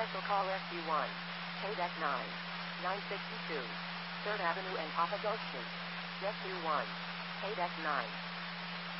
Special call SU1. KDEC 9. 962. 3rd Avenue and Papago Street. Rescue 1. KDEC 9.